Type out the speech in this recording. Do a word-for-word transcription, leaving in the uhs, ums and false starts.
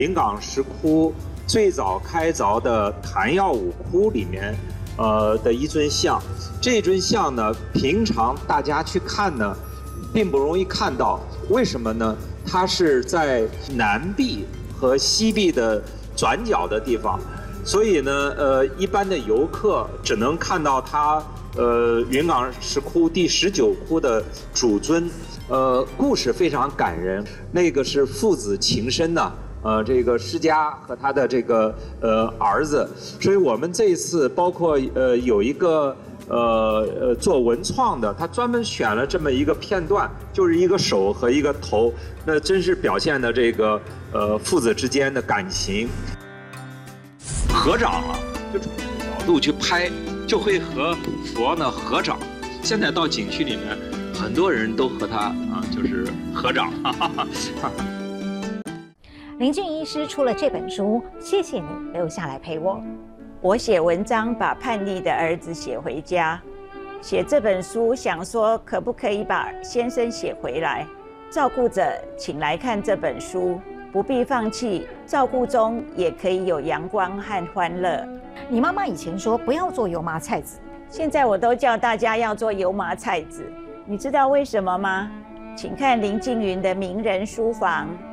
临港石窟最早开凿的谭耀武窟里面，呃的一尊像。这尊像呢，平常大家去看呢，并不容易看到。为什么呢？它是在南壁和西壁的转角的地方，所以呢，呃，一般的游客只能看到它，呃，云冈石窟第十九窟的主尊。呃，故事非常感人，那个是父子情深呐、呃，这个释迦和他的这个呃儿子，所以我们这一次包括呃有一个呃呃做文创的，他专门选了这么一个片段，就是一个手和一个头，那真是表现的这个呃父子之间的感情。合掌啊，就从这个角度去拍，就会和佛呢合掌。现在到景区里面，很多人都和他啊就是合掌。哈哈哈哈林俊医师出了这本书，谢谢你留下来陪我。 我写文章把叛逆的儿子写回家，写这本书想说可不可以把先生写回来。照顾者请来看这本书，不必放弃，照顾中也可以有阳光和欢乐。 你妈妈以前说不要做油麻菜籽， 现在我都叫大家要做油麻菜籽，你知道为什么吗？请看林静云的名人书房。